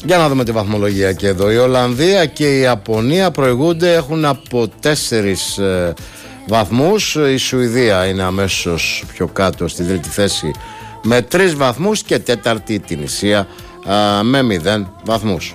Για να δούμε τη βαθμολογία και εδώ. Η Ολλανδία και η Ιαπωνία προηγούνται, έχουν από 4 βαθμούς. Η Σουηδία είναι αμέσως πιο κάτω στην τρίτη θέση με 3 βαθμούς και τέταρτη η Τινησία με 0 βαθμούς.